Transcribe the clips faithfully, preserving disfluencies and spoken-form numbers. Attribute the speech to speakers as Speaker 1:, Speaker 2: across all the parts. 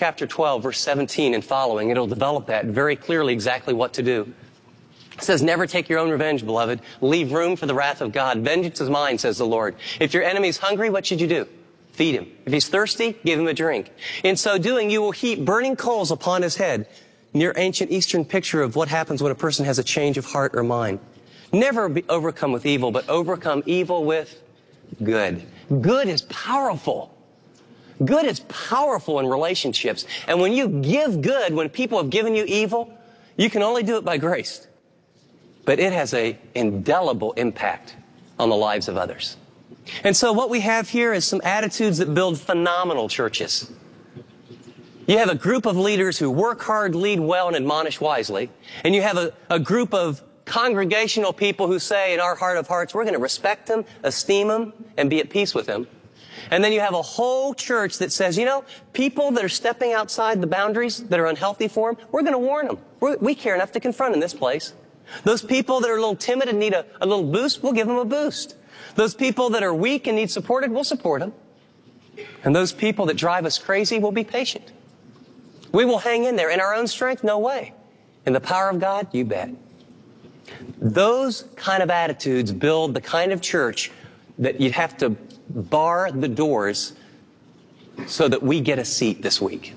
Speaker 1: chapter twelve, verse seventeen and following, it'll develop that very clearly exactly what to do. It says, never take your own revenge, beloved. Leave room for the wrath of God. Vengeance is mine, says the Lord. If your enemy's hungry, what should you do? Feed him. If he's thirsty, give him a drink. In so doing, you will heap burning coals upon his head. Near ancient Eastern picture of what happens when a person has a change of heart or mind. Never be overcome with evil, but overcome evil with good. Good is powerful. Good is powerful in relationships. And when you give good, when people have given you evil, you can only do it by grace. But it has an indelible impact on the lives of others. And so what we have here is some attitudes that build phenomenal churches. You have a group of leaders who work hard, lead well, and admonish wisely. And you have a, a group of congregational people who say in our heart of hearts, we're going to respect them, esteem them, and be at peace with them. And then you have a whole church that says, you know, people that are stepping outside the boundaries that are unhealthy for them, we're going to warn them. We're, we care enough to confront in this place. Those people that are a little timid and need a, a little boost, we'll give them a boost. Those people that are weak and need supported, we'll support them. And those people that drive us crazy, we'll be patient. We will hang in there. In our own strength, no way. In the power of God, you bet. Those kind of attitudes build the kind of church that you'd have to bar the doors so that we get a seat this week.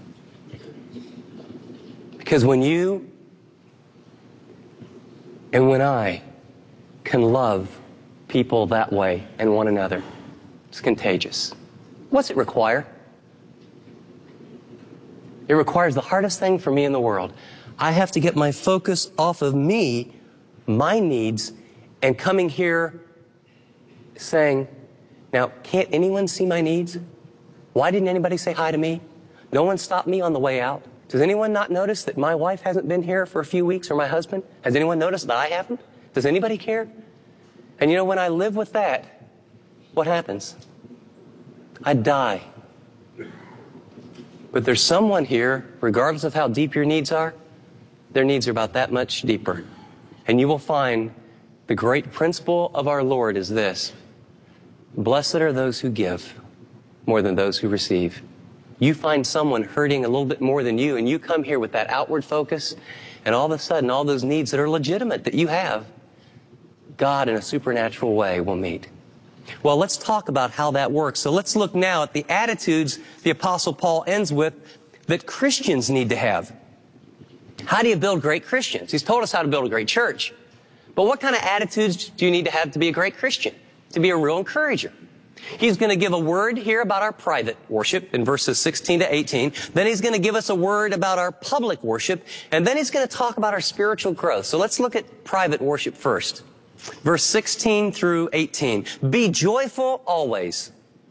Speaker 1: Because when you and when I can love people that way and one another, it's contagious. What's it require? It requires the hardest thing for me in the world. I have to get my focus off of me, my needs, and coming here saying, now, can't anyone see my needs? Why didn't anybody say hi to me? No one stopped me on the way out. Does anyone not notice that my wife hasn't been here for a few weeks, or my husband? Has anyone noticed that I haven't? Does anybody care? And you know, when I live with that, what happens? I die. But there's someone here, regardless of how deep your needs are, their needs are about that much deeper. And you will find the great principle of our Lord is this: blessed are those who give more than those who receive. You find someone hurting a little bit more than you, and you come here with that outward focus, and all of a sudden, all those needs that are legitimate that you have, God in a supernatural way will meet. Well, let's talk about how that works. So let's look now at the attitudes the Apostle Paul ends with that Christians need to have. How do you build great Christians? He's told us how to build a great church. But what kind of attitudes do you need to have to be a great Christian? To be a real encourager. He's going to give a word here about our private worship in verses sixteen to eighteen. Then he's going to give us a word about our public worship. And then he's going to talk about our spiritual growth. So let's look at private worship first. Verse sixteen through eighteen. Be joyful always.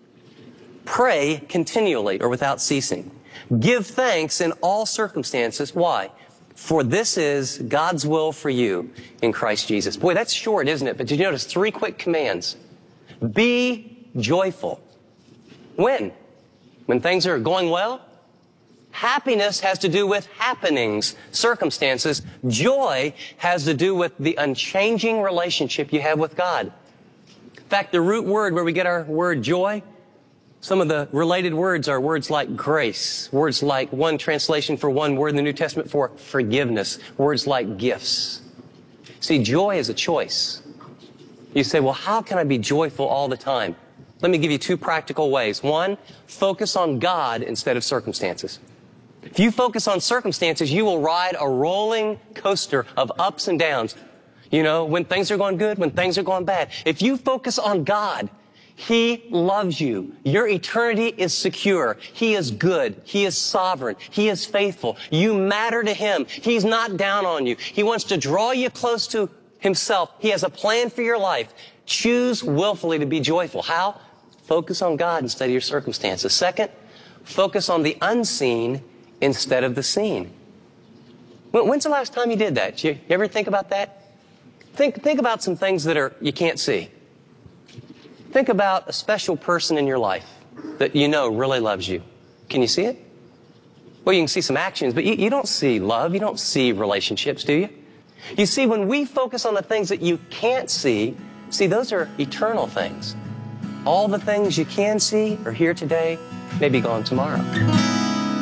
Speaker 1: Pray continually or without ceasing. Give thanks in all circumstances. Why? For this is God's will for you in Christ Jesus. Boy, that's short, isn't it? But did you notice three quick commands? Be joyful. When? When things are going well? Happiness has to do with happenings, circumstances. Joy has to do with the unchanging relationship you have with God. In fact, the root word where we get our word joy, some of the related words are words like grace, words like one translation for one word in the New Testament for forgiveness, words like gifts. See, joy is a choice. You say, well, how can I be joyful all the time? Let me give you two practical ways. One, focus on God instead of circumstances. If you focus on circumstances, you will ride a rolling coaster of ups and downs. You know, when things are going good, when things are going bad. If you focus on God, He loves you. Your eternity is secure. He is good. He is sovereign. He is faithful. You matter to Him. He's not down on you. He wants to draw you close to Himself. He has a plan for your life. Choose willfully to be joyful. How? Focus on God instead of your circumstances. Second, focus on the unseen instead of the seen. When's the last time you did that? You, you ever think about that? Think, think about some things that are you can't see. Think about a special person in your life that you know really loves you. Can you see it? Well, you can see some actions, but you, you don't see love. You don't see relationships, do you? You see, when we focus on the things that you can't see, see, those are eternal things. All the things you can see are here today, may be gone tomorrow.